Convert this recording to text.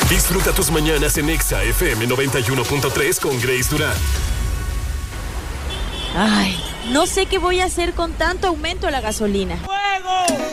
Disfruta tus mañanas en Exa FM 91.3 con Grace Durán. Ay, no sé qué voy a hacer con tanto aumento de la gasolina. ¡Fuego!